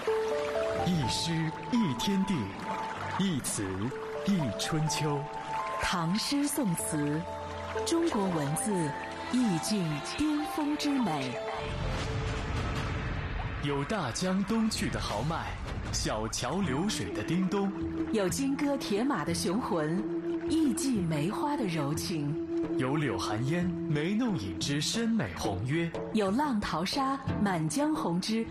一诗一天地，一词一春秋。 唐诗宋词，中国文字意境巅峰之美。 有大江东去的豪迈，小桥流水的叮咚； 有金戈铁马的雄浑，艺伎梅花的柔情； 有柳寒烟，梅弄影之深美红约； 有浪淘沙，满江红之